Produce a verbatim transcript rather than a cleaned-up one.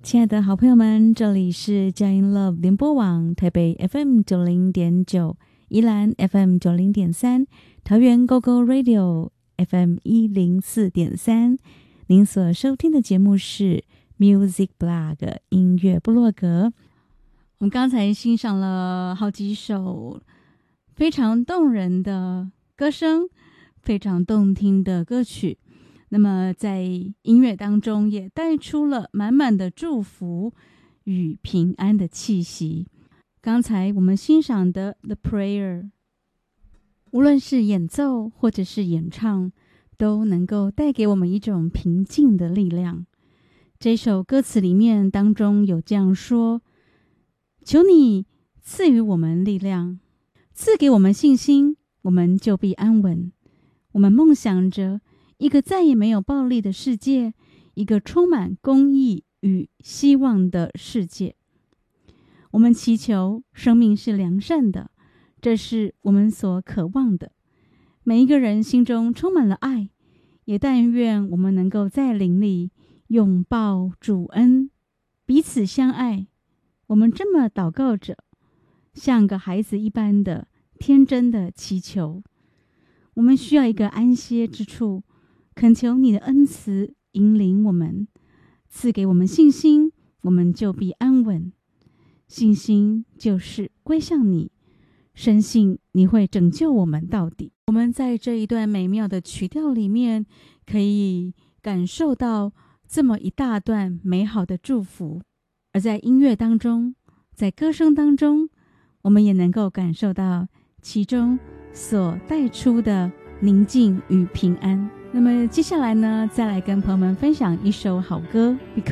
亲爱的好朋友们，这里是佳音 Love 联播网台北 F M 九零点九，宜兰 F M 九零点三，桃园 Go Go Radio F M 一零四点三。您所收听的节目是 Music Blog 音乐部落格。我们刚才欣赏了好几首非常动人的歌声，非常动听的歌曲。那么在音乐当中也带出了满满的祝福与平安的气息。刚才我们欣赏的 The Prayer， 无论是演奏或者是演唱，都能够带给我们一种平静的力量。这首歌词里面当中有这样说：求你赐予我们力量，赐给我们信心，我们就必安稳。我们梦想着一个再也没有暴力的世界，一个充满公义与希望的世界。我们祈求生命是良善的，这是我们所渴望的。每一个人心中充满了爱，也但愿我们能够在灵里拥抱主恩，彼此相爱。我们这么祷告着，像个孩子一般的天真的祈求。我们需要一个安歇之处，恳求你的恩慈引领我们，赐给我们信心，我们就必安稳。信心就是归向你，深信你会拯救我们到底。我们在这一段美妙的曲调里面，可以感受到这么一大段美好的祝福。而在音乐当中，在歌声当中，我们也能够感受到其中所带出的宁静与平安。那么接下来呢，再来跟朋友们分享一首好歌，